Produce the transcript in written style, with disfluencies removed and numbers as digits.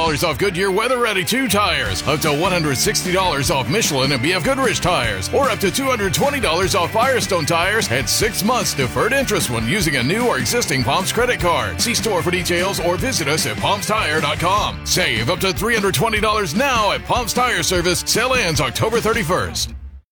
$200 off Goodyear Weather Ready 2 tires, up to $160 off Michelin and BF Goodrich tires, or up to $220 off Firestone tires and 6 months deferred interest when using a new or existing Palms credit card. See store for details or visit us at PalmsTire.com. Save up to $320 now at Palms Tire Service. Sale ends October 31st.